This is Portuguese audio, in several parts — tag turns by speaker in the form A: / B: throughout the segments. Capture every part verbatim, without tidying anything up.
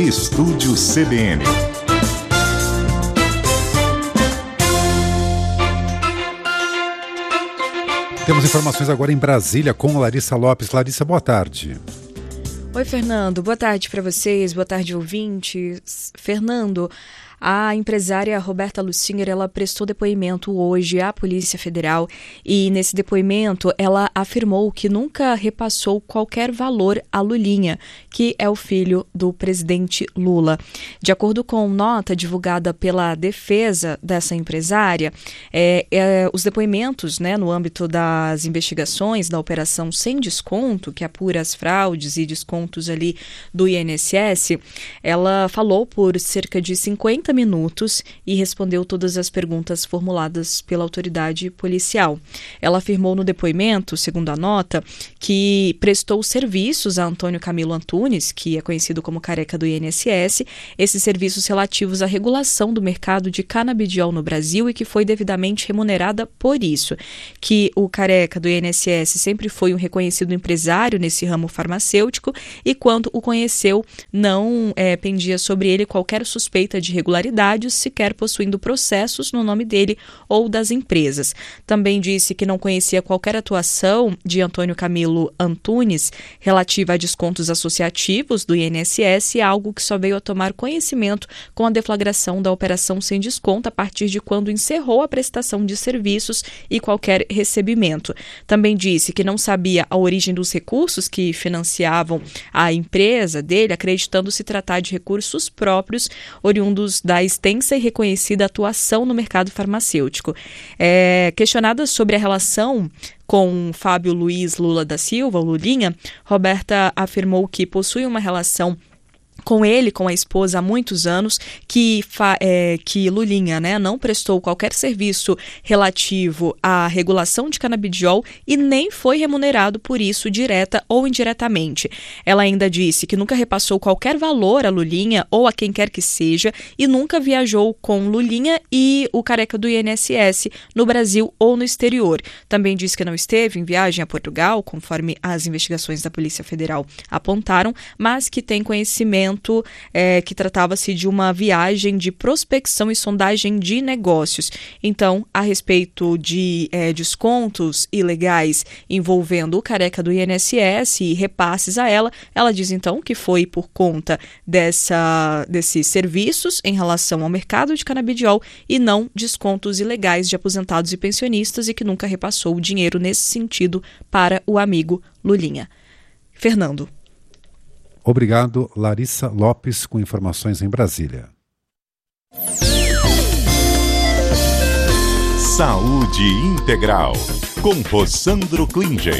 A: Estúdio C B N. Temos informações agora em Brasília com Larissa Lopes. Larissa, boa tarde.
B: Oi, Fernando. Boa tarde para vocês. Boa tarde, ouvintes. Fernando, a empresária Roberta Lucinger, ela prestou depoimento hoje à Polícia Federal e nesse depoimento ela afirmou que nunca repassou qualquer valor a Lulinha, que é o filho do presidente Lula. De acordo com nota divulgada pela defesa dessa empresária, é, é, os depoimentos, né, no âmbito das investigações da Operação Sem Desconto, que apura as fraudes e descontos ali do I N S S, ela falou por cerca de cinquenta minutos e respondeu todas as perguntas formuladas pela autoridade policial. Ela afirmou no depoimento, segundo a nota, que prestou serviços a Antônio Camilo Antunes, que é conhecido como careca do I N S S, esses serviços relativos à regulação do mercado de canabidiol no Brasil e que foi devidamente remunerada por isso, que o careca do I N S S sempre foi um reconhecido empresário nesse ramo farmacêutico e quando o conheceu não é, pendia sobre ele qualquer suspeita de irregularidade, sequer possuindo processos no nome dele ou das empresas. Também disse que não conhecia qualquer atuação de Antônio Camilo Antunes relativa a descontos associativos do I N S S, algo que só veio a tomar conhecimento com a deflagração da Operação Sem Desconto a partir de quando encerrou a prestação de serviços e qualquer recebimento. Também disse que não sabia a origem dos recursos que financiavam a empresa dele, acreditando se tratar de recursos próprios oriundos da extensa e reconhecida atuação no mercado farmacêutico. É, questionada sobre a relação com Fábio Luiz Lula da Silva, o Lulinha, Roberta afirmou que possui uma relação com ele, com a esposa há muitos anos, que, fa- é, que Lulinha, né, não prestou qualquer serviço relativo à regulação de canabidiol e nem foi remunerado por isso direta ou indiretamente. Ela ainda disse que nunca repassou qualquer valor a Lulinha ou a quem quer que seja e nunca viajou com Lulinha e o careca do I N S S no Brasil ou no exterior. Também disse que não esteve em viagem a Portugal, conforme as investigações da Polícia Federal apontaram, mas que tem conhecimento É, que tratava-se de uma viagem de prospecção e sondagem de negócios. Então, a respeito de é, descontos ilegais envolvendo o careca do I N S S e repasses a ela, ela diz então que foi por conta dessa, desses serviços em relação ao mercado de canabidiol e não descontos ilegais de aposentados e pensionistas e que nunca repassou o dinheiro nesse sentido para o amigo Lulinha. Fernando.
A: Obrigado, Larissa Lopes, com informações em Brasília.
C: Saúde Integral, com Rossandro Klinger.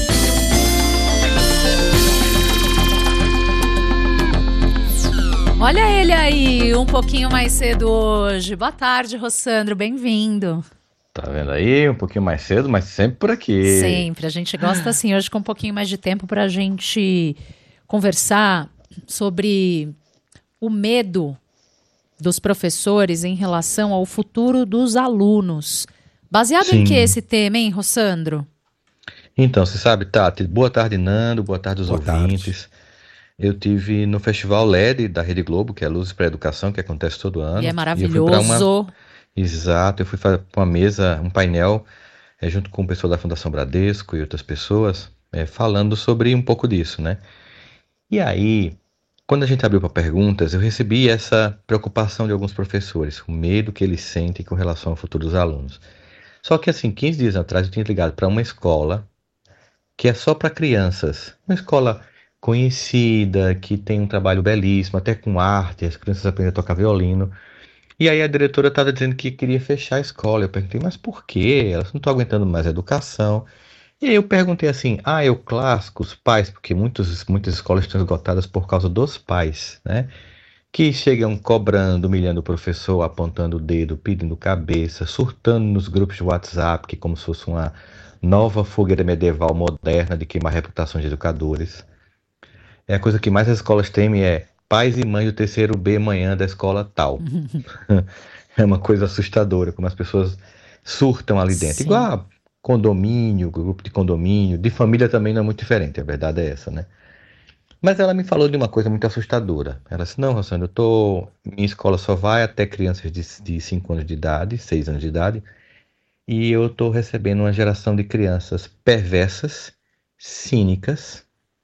D: Olha ele aí, um pouquinho mais cedo hoje. Boa tarde, Rossandro, bem-vindo.
E: Tá vendo aí? Um pouquinho mais cedo, mas sempre por aqui.
D: Sempre, a gente gosta assim, hoje com um pouquinho mais de tempo pra gente conversar sobre o medo dos professores em relação ao futuro dos alunos. Baseado
E: Sim.
D: em que esse tema, hein, Rossandro?
E: Então, você sabe, Tati, boa tarde, Nando, boa tarde aos
A: Boa
E: ouvintes.
A: tarde.
E: Eu tive no Festival L E D da Rede Globo, que é Luzes para a Educação, que acontece todo ano.
D: E é
E: E eu fui pra
D: maravilhoso.
E: uma... Exato, eu fui para uma mesa, um painel, é, junto com o pessoal da Fundação Bradesco e outras pessoas, é, falando sobre um pouco disso, né? E aí, quando a gente abriu para perguntas, eu recebi essa preocupação de alguns professores, o medo que eles sentem com relação ao futuro dos alunos. Só que assim, quinze dias atrás eu tinha ligado para uma escola que é só para crianças, uma escola conhecida, que tem um trabalho belíssimo, até com arte, as crianças aprendem a tocar violino. E aí a diretora estava dizendo que queria fechar a escola. Eu perguntei, mas por quê? Elas não estão aguentando mais a educação. E aí eu perguntei assim, ah, é o clássico, os pais, porque muitos, muitas escolas estão esgotadas por causa dos pais, né? Que chegam cobrando, humilhando o professor, apontando o dedo, pedindo cabeça, surtando nos grupos de WhatsApp, que é como se fosse uma nova fogueira medieval moderna de queimar reputação de educadores. É a coisa que mais as escolas temem é pais e mães do terceiro B manhã da escola tal. É uma coisa assustadora, como as pessoas surtam ali dentro.
D: Sim.
E: Igual a condomínio, grupo de condomínio, de família também não é muito diferente, a verdade é essa, né? Mas ela me falou de uma coisa muito assustadora. Ela disse, não, Rossandra, eu tô... minha escola só vai até crianças de, de cinco anos de idade, seis anos de idade, e eu tô recebendo uma geração de crianças perversas, cínicas,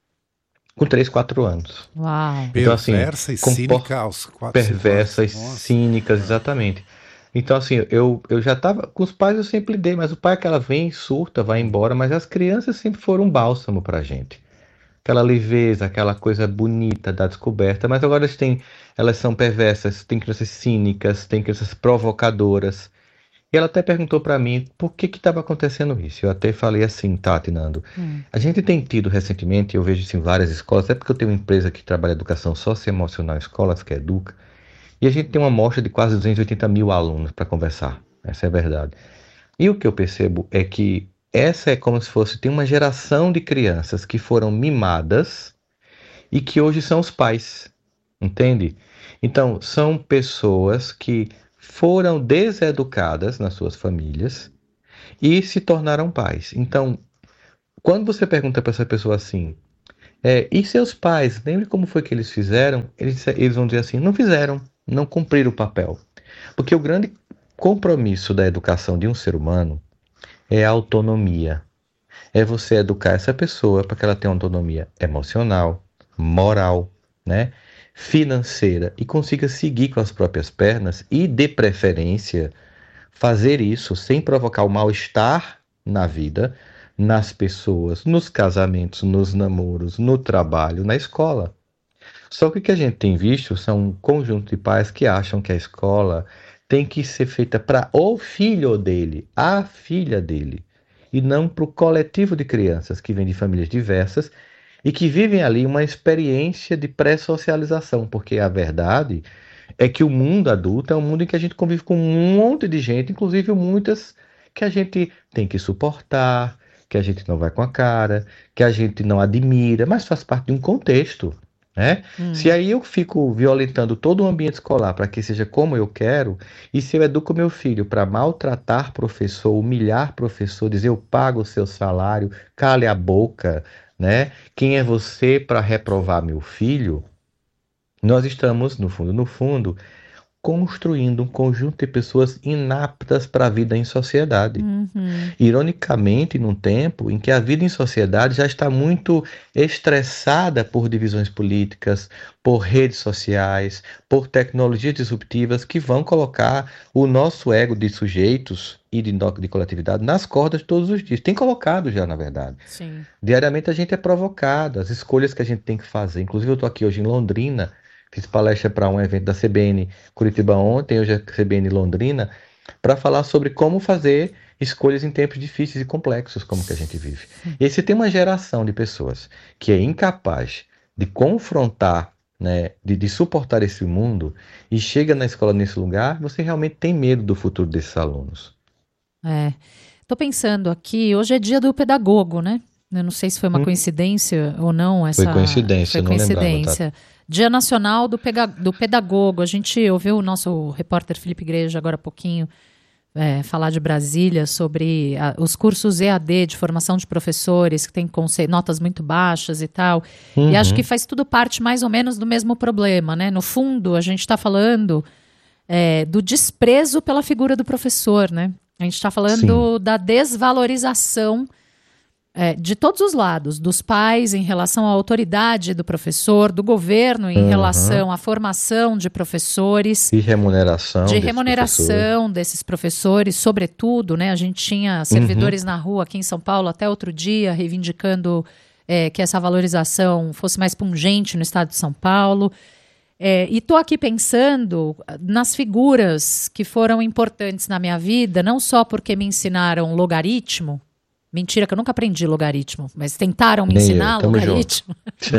E: com três, quatro anos.
D: Uau.
E: Então, assim,
A: Perversa e
E: compor-
A: cínica aos quatro, cinco
E: perversas,
A: anos. Nossa.
E: cínicas, exatamente. Então, assim, eu, eu já tava... Com os pais eu sempre lidei, mas o pai é que ela vem, surta, vai embora, mas as crianças sempre foram um bálsamo pra gente. Aquela leveza, aquela coisa bonita da descoberta, mas agora elas têm, elas são perversas, tem crianças cínicas, tem crianças provocadoras. E ela até perguntou pra mim por que que estava acontecendo isso. Eu até falei assim, Tati, Nando,
D: Hum.
E: a gente tem tido recentemente, eu vejo isso em várias escolas, até porque eu tenho uma empresa que trabalha educação socioemocional em escolas, que é Educa, e a gente tem uma amostra de quase duzentos e oitenta mil alunos para conversar. Essa é a verdade. E o que eu percebo é que essa é como se fosse, tem uma geração de crianças que foram mimadas e que hoje são os pais, entende? Então, são pessoas que foram deseducadas nas suas famílias e se tornaram pais. Então, quando você pergunta para essa pessoa assim, é, e seus pais, lembre como foi que eles fizeram? Eles, eles vão dizer assim, não fizeram, não cumpriram o papel. Porque o grande compromisso da educação de um ser humano é a autonomia. É você educar essa pessoa para que ela tenha autonomia emocional, moral, né, financeira e consiga seguir com as próprias pernas e, de preferência, fazer isso sem provocar o mal-estar na vida, nas pessoas, nos casamentos, nos namoros, no trabalho, na escola. Só que o que a gente tem visto são um conjunto de pais que acham que a escola tem que ser feita para o filho dele, a filha dele, e não para o coletivo de crianças que vêm de famílias diversas e que vivem ali uma experiência de pré-socialização, porque a verdade é que o mundo adulto é um mundo em que a gente convive com um monte de gente, inclusive muitas que a gente tem que suportar, que a gente não vai com a cara, que a gente não admira, mas faz parte de um contexto, né?
D: Hum.
E: Se aí eu fico violentando todo o ambiente escolar para que seja como eu quero, e se eu educo meu filho para maltratar professor, humilhar professor, dizer eu pago o seu salário, cale a boca, né? Quem é você para reprovar meu filho? Nós estamos, no fundo, no fundo, construindo um conjunto de pessoas inaptas para a vida em sociedade.
D: Uhum.
E: Ironicamente, num tempo em que a vida em sociedade já está muito estressada por divisões políticas, por redes sociais, por tecnologias disruptivas que vão colocar o nosso ego de sujeitos e de, de coletividade nas cordas todos os dias. Tem colocado já, na verdade.
D: Sim.
E: Diariamente a gente é provocado, as escolhas que a gente tem que fazer. Inclusive eu estou aqui hoje em Londrina, fiz palestra para um evento da C B N Curitiba ontem, hoje é C B N Londrina, para falar sobre como fazer escolhas em tempos difíceis e complexos como que a gente vive. E aí você tem uma geração de pessoas que é incapaz de confrontar, né, de, de suportar esse mundo e chega na escola nesse lugar, você realmente tem medo do futuro desses alunos.
D: É. Tô pensando aqui, hoje é dia do pedagogo, né? Eu não sei se foi uma
E: Hum.
D: coincidência ou não. Essa...
E: Foi coincidência,
D: Foi
E: eu não lembrava,
D: coincidência. Dia Nacional do, Pega... do Pedagogo. A gente ouviu o nosso repórter Felipe Igreja agora há pouquinho é, falar de Brasília sobre a, os cursos E A D de formação de professores, que tem conce... notas muito baixas e tal.
E: Uhum.
D: E acho que faz tudo parte mais ou menos do mesmo problema, né? No fundo, a gente está falando é, do desprezo pela figura do professor, né? A gente está falando Sim. da desvalorização é, de todos os lados, dos pais em relação à autoridade do professor, do governo em uhum. relação à formação de professores.
E: E remuneração.
D: De remuneração professores. desses professores, sobretudo, né? A gente tinha servidores uhum. na rua aqui em São Paulo até outro dia, reivindicando é, que essa valorização fosse mais pungente no estado de São Paulo. É, e estou aqui pensando nas figuras que foram importantes na minha vida, não só porque me ensinaram logaritmo, mentira que eu nunca aprendi logaritmo, mas tentaram me Nem ensinar eu, logaritmo,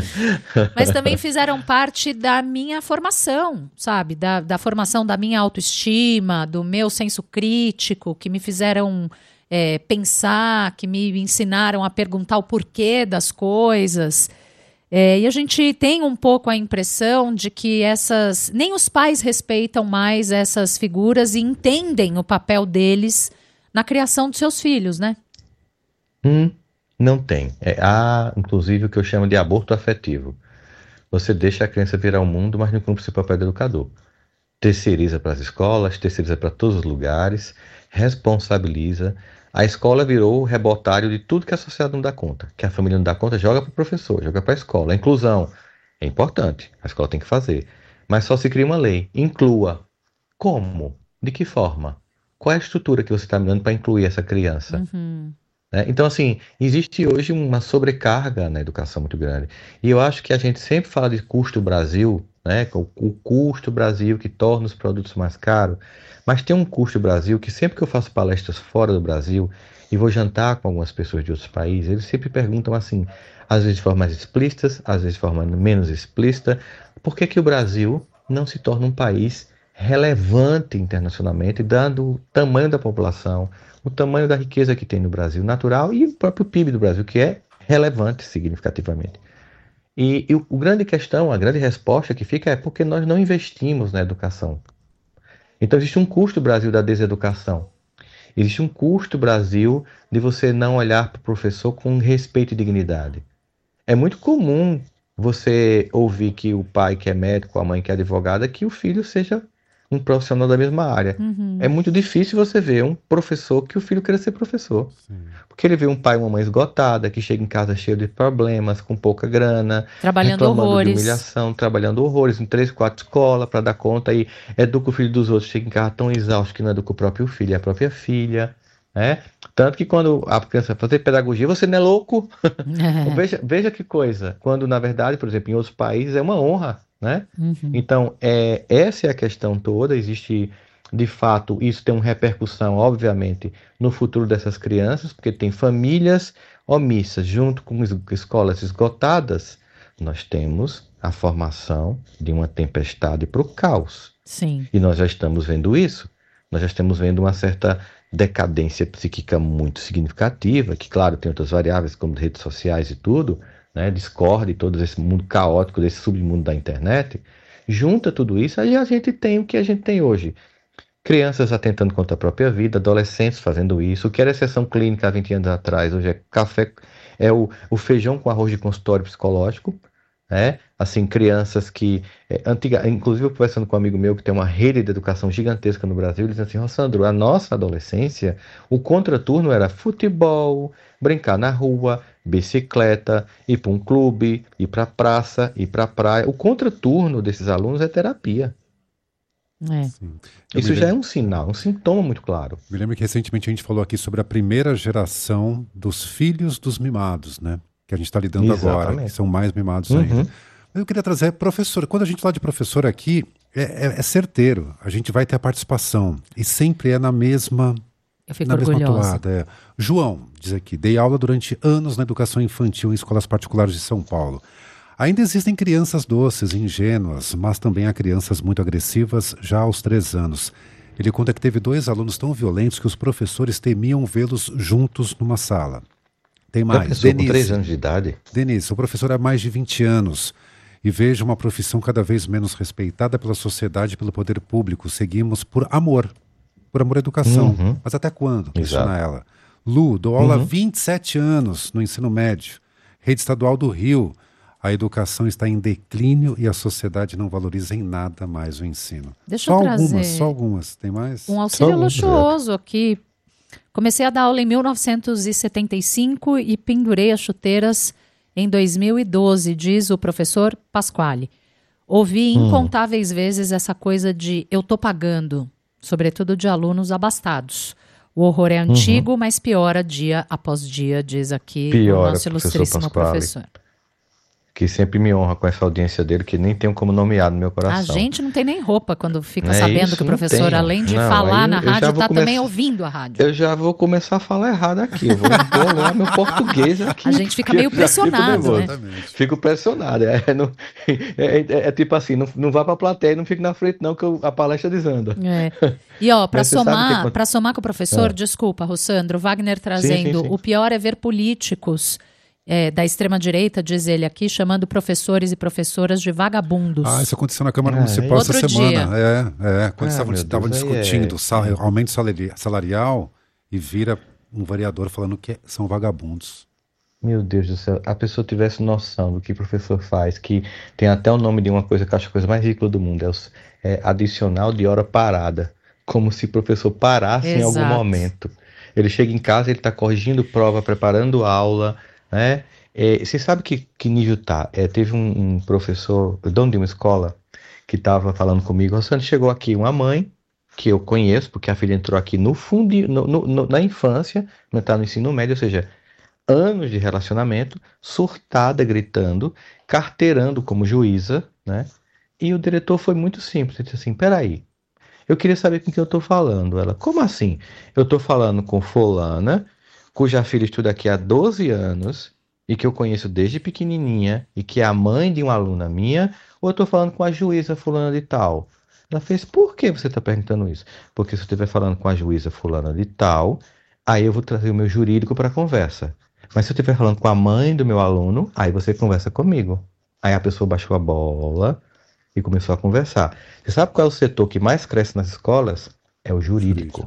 D: mas também fizeram parte da minha formação, sabe? Da, da formação da minha autoestima, do meu senso crítico, que me fizeram é, pensar, que me ensinaram a perguntar o porquê das coisas. É, e a gente tem um pouco a impressão de que essas nem os pais respeitam mais essas figuras e entendem o papel deles na criação dos seus filhos, né?
E: Hum, não tem. É, há, inclusive, o que eu chamo de aborto afetivo. você deixa a criança virar o mundo, mas não cumpre o seu papel de educador. Terceiriza para as escolas, terceiriza para todos os lugares, responsabiliza. A escola virou o rebotário de tudo que a sociedade não dá conta. Que a família não dá conta, joga para o professor, joga para a escola. A inclusão é importante, a escola tem que fazer. Mas só se cria uma lei. Inclua. Como? De que forma? Qual é a estrutura que você está me dando para incluir essa criança?
D: Uhum.
E: Né? Então, assim, existe hoje uma sobrecarga na educação muito grande. E eu acho que a gente sempre fala de custo Brasil, né? O, o custo Brasil que torna os produtos mais caros. Mas tem um custo Brasil que sempre que eu faço palestras fora do Brasil e vou jantar com algumas pessoas de outros países, eles sempre perguntam assim, às vezes de forma mais explícita, às vezes de forma menos explícita, por que que o Brasil não se torna um país relevante internacionalmente, dado o tamanho da população, o tamanho da riqueza que tem no Brasil natural e o próprio P I B do Brasil, que é relevante significativamente. E, e o, o grande questão, a grande resposta que fica é porque nós não investimos na educação. Então existe um custo Brasil da deseducação. Existe um custo Brasil de você não olhar para o professor com respeito e dignidade. É muito comum você ouvir que o pai que é médico, a mãe que é advogada, que o filho seja um profissional da mesma área.
D: Uhum.
E: É muito difícil você ver um professor que o filho queira ser professor.
A: Sim.
E: Porque ele vê um pai e uma mãe esgotada, que chega em casa cheio de problemas, com pouca grana,
D: Trabalhando
E: reclamando
D: horrores.
E: de humilhação, trabalhando horrores em três, quatro escolas para dar conta e educa o filho dos outros, chega em casa tão exausto que não educa o próprio filho e a própria filha. Né? Tanto que quando a criança vai fazer pedagogia, você não é louco? veja, veja que coisa. Quando, na verdade, por exemplo, em outros países é uma honra. Né?
D: Uhum.
E: Então, é, essa é a questão toda. Existe, de fato, isso tem uma repercussão, obviamente, no futuro dessas crianças, porque tem famílias omissas junto com es- escolas esgotadas. Nós temos a formação de uma tempestade para o caos.
D: Sim.
E: E nós já estamos vendo isso. Nós já estamos vendo uma certa decadência psíquica muito significativa, que, claro, tem outras variáveis, como redes sociais e tudo, né, Discord e todo esse mundo caótico desse submundo da internet, junta tudo isso, aí a gente tem o que a gente tem hoje. Crianças atentando contra a própria vida, adolescentes fazendo isso, o que era exceção clínica há vinte anos atrás, hoje é café, é o, o feijão com arroz de consultório psicológico, né? Assim, crianças que, é, antiga, inclusive eu conversando com um amigo meu que tem uma rede de educação gigantesca no Brasil, ele diz assim, Rossandro, a nossa adolescência, o contraturno era futebol, brincar na rua, bicicleta, ir para um clube, ir para a praça, ir para a praia. O contraturno desses alunos é terapia.
D: É.
A: Sim. Eu
E: Isso
A: me
E: já é
A: lembro-
E: um sinal, um sintoma muito claro.
A: Me lembro que recentemente a gente falou aqui sobre a primeira geração dos filhos dos mimados, né? Que a gente está lidando agora,
E: Exatamente.
A: que são mais mimados
E: Uhum.
A: ainda. Mas eu queria trazer professor. Quando a gente fala de professor aqui, é, é- é certeiro. A gente vai ter a participação. E sempre é na mesma,
D: Eu fico
A: na mesma
D: orgulhosa.
A: toada. É. João, diz aqui, dei aula durante anos na educação infantil em escolas particulares de São Paulo. Ainda existem crianças doces, ingênuas, mas também há crianças muito agressivas já aos três anos. Ele conta que teve dois alunos tão violentos que os professores temiam vê-los juntos numa sala. Tem
E: Já
A: mais,
E: pensou com três
A: Denise.
E: anos de idade?
A: Denise, sou professor há mais de vinte anos e vejo uma profissão cada vez menos respeitada pela sociedade e pelo poder público. Seguimos por amor, por amor à educação.
E: Uhum.
A: Mas até quando? Questiona
E: Exato.
A: ela. Lu, dou aula há
E: Uhum.
A: vinte e sete anos no ensino médio. Rede Estadual do Rio. A educação está em declínio e a sociedade não valoriza em nada mais o ensino.
D: Deixa
A: só
D: eu trazer
A: algumas, só algumas. Tem mais?
D: um auxílio
E: Só um,
D: luxuoso aqui. Comecei a dar aula em mil novecentos e setenta e cinco e pendurei as chuteiras em dois mil e doze, diz o professor Pasquale. Ouvi
E: Hum.
D: incontáveis vezes essa coisa de eu tô pagando, sobretudo de alunos abastados. O horror é antigo, mas piora dia após dia, diz aqui
E: Piora,
D: o nosso
E: professor
D: ilustríssimo
E: Pasquale.
D: professor.
E: Que sempre me honra com essa audiência dele, que nem tenho como nomear no meu
D: A
E: coração.
D: gente não tem nem roupa quando fica
E: Não é
D: sabendo
E: isso?
D: que o
E: Não
D: professor,
E: tenho.
D: além de
E: Não,
D: falar
E: aí
D: na
E: eu já
D: rádio,
E: vou
D: tá também
E: começar-
D: ouvindo a rádio.
E: Eu já vou começar a falar errado aqui. Eu vou embolar meu português aqui.
D: A gente fica
E: porque
D: meio
E: eu já fico
D: pressionado,
E: nervoso.
D: né?
A: Exatamente.
E: Fico pressionado. É, não- é- é- é tipo assim, não, não vá pra plateia e não fique na frente não, que eu- a palestra desanda.
D: É. E ó, para
E: Mas você sabe
D: somar,
E: que-
D: para somar com o professor,
E: Ah.
D: desculpa, Rossandro, Wagner trazendo,
E: sim.
D: o pior é ver políticos é, da extrema-direita, diz ele aqui, chamando professores e professoras de vagabundos.
A: Ah, isso aconteceu na Câmara
E: Ah,
A: Municipal
D: é.
A: essa
D: Outro
A: semana.
D: dia.
A: É, é. Quando
E: Ah,
A: estavam
E: meu
A: estavam
E: Deus, aí é-
A: discutindo sal- aumento salari- salarial e vira um vereador falando que são vagabundos.
E: Meu Deus do céu, a pessoa tivesse noção do que o professor faz, que tem até o nome de uma coisa que eu acho a coisa mais ridícula do mundo, é, os- é adicional de hora parada. Como se o professor parasse em algum
D: Exato.
E: momento. Ele chega em casa, ele está corrigindo prova, preparando aula, né? É, você sabe que, que nível tá? É, teve um, um professor, o dono de uma escola, que estava falando comigo, Rosane, chegou aqui uma mãe, que eu conheço, porque a filha entrou aqui no fundo, no, no- no- na infância, não está no ensino médio, ou seja, anos de relacionamento, surtada, gritando, carteirando como juíza, né? E o diretor foi muito simples, ele disse assim, peraí, eu queria saber com quem eu estou falando. Ela, como assim? Eu estou falando com fulana, cuja filha estuda aqui há doze anos e que eu conheço desde pequenininha e que é a mãe de uma aluna minha, ou eu estou falando com a juíza fulana de tal? Ela fez, por que você está perguntando isso? Porque se eu estiver falando com a juíza fulana de tal, aí eu vou trazer o meu jurídico para a conversa. Mas se eu estiver falando com a mãe do meu aluno, aí você conversa comigo. Aí a pessoa baixou a bola e começou a conversar. Você sabe qual é o setor que mais cresce nas escolas? É o
A: Jurídico.
E: jurídico.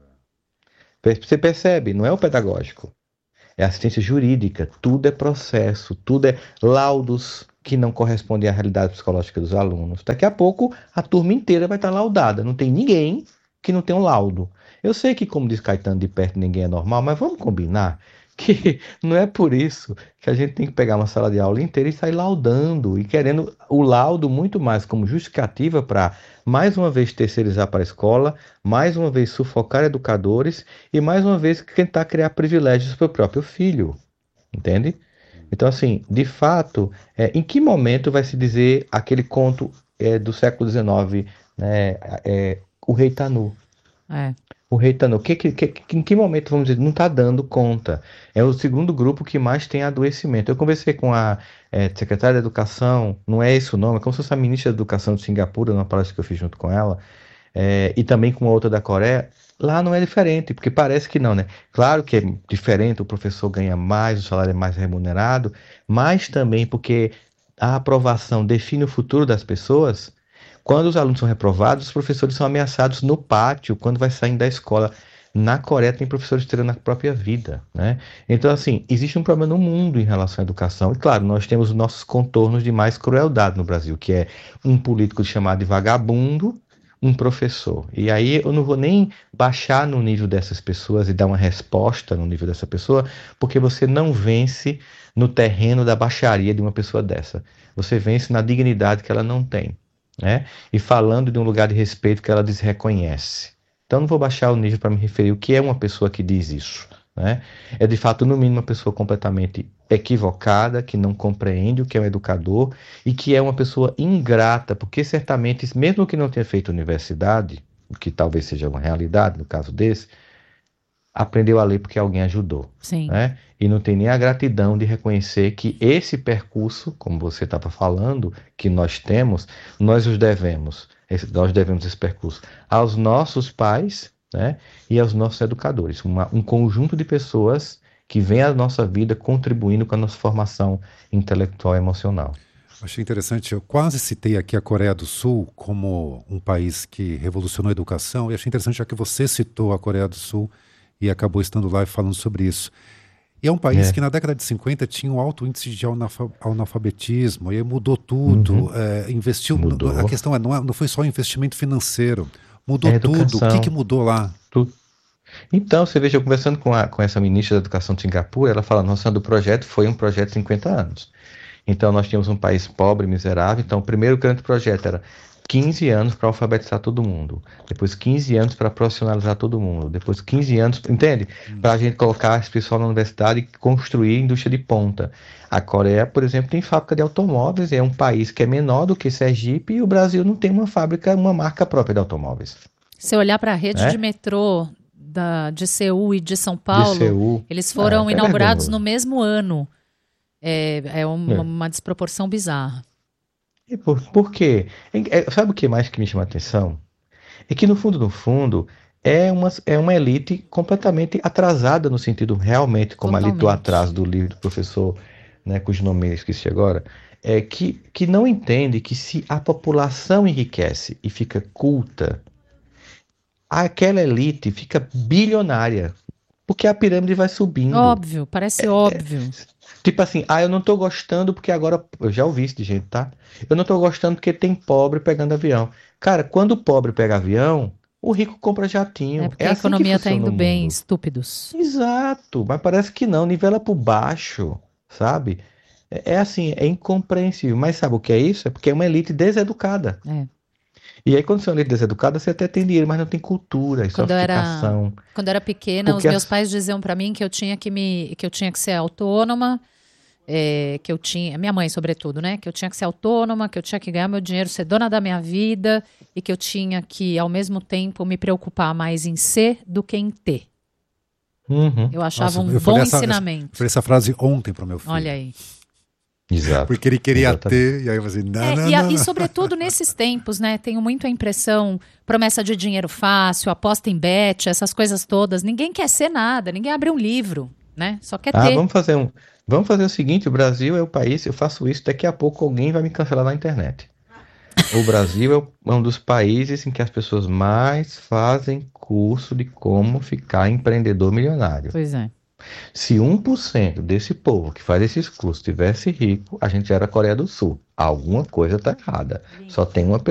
E: Você percebe, não é o pedagógico. É assistência jurídica. Tudo é processo, tudo é laudos que não correspondem à realidade psicológica dos alunos. Daqui a pouco a turma inteira vai estar laudada. Não tem ninguém que não tenha um laudo. Eu sei que, como diz Caetano, de perto ninguém é normal, mas vamos combinar que não é por isso que a gente tem que pegar uma sala de aula inteira e sair laudando e querendo o laudo muito mais como justificativa para, mais uma vez, terceirizar para a escola, mais uma vez sufocar educadores e, mais uma vez, tentar criar privilégios para o próprio filho. Entende? Então, assim, de fato, é, em que momento vai se dizer aquele conto é, do século dezenove, né, é, o rei tá nu?
D: É.
E: O rei tá nu. Que, que, que, em que momento, vamos dizer, não está dando conta? É o segundo grupo que mais tem adoecimento. Eu conversei com a é, secretária da Educação, não é esse o nome, é como se fosse a ministra da Educação de Singapura, numa palestra que eu fiz junto com ela, é, e também com outra da Coreia. Lá não é diferente, porque parece que não, né? Claro que é diferente, o professor ganha mais, o salário é mais remunerado, mas também porque a aprovação define o futuro das pessoas. Quando os alunos são reprovados, os professores são ameaçados no pátio, quando vai saindo da escola. Na Coreia tem professores tirando a própria vida, né? Então, assim, existe um problema no mundo em relação à educação. E, claro, nós temos os nossos contornos de mais crueldade no Brasil, que é um político chamado de vagabundo, um professor. E aí eu não vou nem baixar no nível dessas pessoas e dar uma resposta no nível dessa pessoa, porque você não vence no terreno da baixaria de uma pessoa dessa. Você vence na dignidade que ela não tem, né? E falando de um lugar de respeito que ela desreconhece. Então não vou baixar o nível para me referir o que é uma pessoa que diz isso, né? É de fato, no mínimo, uma pessoa completamente equivocada, que não compreende o que é um educador e que é uma pessoa ingrata, porque certamente, mesmo que não tenha feito universidade, o que talvez seja uma realidade no caso desse, aprendeu a ler porque alguém ajudou,
D: Sim.
E: né? E não tem nem a gratidão de reconhecer que esse percurso, como você estava falando, que nós temos, nós os devemos, esse- nós devemos esse percurso aos nossos pais, né? E aos nossos educadores, uma- um conjunto de pessoas que vem à nossa vida contribuindo com a nossa formação intelectual e emocional.
A: Achei interessante, eu quase citei aqui a Coreia do Sul como um país que revolucionou a educação, e achei interessante já que você citou a Coreia do Sul e acabou estando lá e falando sobre isso. E é um país
E: É.
A: que na década de cinquenta tinha um alto índice de analfa- analfabetismo, e aí mudou tudo,
E: Uhum.
A: é, investiu, n- n- a
E: Mudou.
A: questão é não, é, não foi só investimento financeiro, mudou
E: É
A: tudo. O que que
E: educação.
A: mudou lá?
E: Tu- Então, você veja, eu conversando com, a, com essa ministra da Educação de Singapura, ela fala, nossa, do projeto foi um projeto de cinquenta anos. Então, nós tínhamos um país pobre, miserável. Então, o primeiro grande projeto era quinze anos para alfabetizar todo mundo. Depois, quinze anos para profissionalizar todo mundo. Depois, quinze anos, entende? Para a gente colocar esse pessoal na universidade e construir indústria de ponta. A Coreia, por exemplo, tem fábrica de automóveis. É um país que é menor do que Sergipe e o Brasil não tem uma fábrica, uma marca própria de automóveis,
D: Se olhar para a rede de
E: né?
D: metrô da, de Seul e de São
E: De
D: Paulo,
E: Seul.
D: eles
E: É,
D: foram
E: é
D: inaugurados no
E: vergonhoso.
D: mesmo ano. É, é uma,
E: É.
D: uma desproporção bizarra.
E: E por, por quê? É- é- sabe o que mais que me chama a atenção? É que no fundo, no fundo, é uma, é uma elite completamente atrasada no sentido realmente, como ali do
D: Totalmente.
E: atraso do livro do professor, né, cujo nome eu esqueci agora, é que, que não entende que se a população enriquece e fica culta, aquela elite fica bilionária. Porque a pirâmide vai subindo.
D: Óbvio, parece óbvio.
E: Tipo assim, ah, eu não tô gostando porque agora... Eu já ouvi isso de gente, tá? Eu não tô gostando porque tem pobre pegando avião. Cara, quando o pobre pega avião, o rico compra jatinho.
D: É porque
E: É
D: a
E: assim que
D: economia tá
E: funciona
D: indo
E: o
D: bem,
E: mundo.
D: estúpidos.
E: Exato, mas parece que não, nivela por baixo, sabe? É, é assim, é incompreensível. Mas sabe o que é isso? É porque é uma elite deseducada.
D: É.
E: E aí, quando você é uma elite deseducada, você até tem dinheiro, mas não tem cultura e
D: Quando eu era,
E: sofisticação.
D: quando eu era pequena, os
E: Porque
D: meus
E: as-
D: pais diziam pra mim que eu tinha que me, que eu tinha que ser autônoma, é, que eu tinha, minha mãe sobretudo, né? Que eu tinha que ser autônoma, que eu tinha que ganhar meu dinheiro, ser dona da minha vida e que eu tinha que, ao mesmo tempo, me preocupar mais em ser do que em ter.
E: Uhum,
D: Eu achava
A: Nossa,
D: um
A: eu
D: bom
A: falei essa-
D: ensinamento.
A: Eu falei essa frase ontem pro meu filho.
D: Olha aí.
E: exato.
A: Porque ele queria
E: Exatamente.
A: ter, e aí eu falei, não,
D: É,
A: não,
D: e, a-
A: não,
D: e
A: não.
D: sobretudo nesses tempos, né? Tenho muito a impressão, promessa de dinheiro fácil, aposta em bet, essas coisas todas. Ninguém quer ser nada, ninguém abre um livro, né? Só quer
E: Ah,
D: ter.
E: vamos fazer um. Vamos fazer o seguinte: o Brasil é o país, eu faço isso, daqui a pouco alguém vai me cancelar na internet. O Brasil é o- é um dos países em que as pessoas mais fazem curso de como ficar empreendedor milionário.
D: Pois é.
E: Se um por cento desse povo que faz esses cursos tivesse rico, a gente já era a Coreia do Sul. Alguma coisa está errada. Só tem uma